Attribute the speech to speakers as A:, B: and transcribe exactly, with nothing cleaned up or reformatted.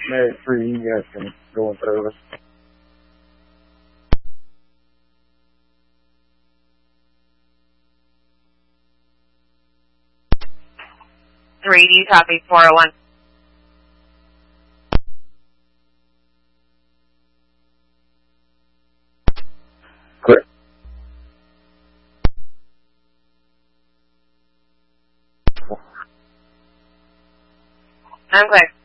A: Medic three, you guys can go in service.
B: three, do you copy four oh one?
A: Clear.
B: I'm clear.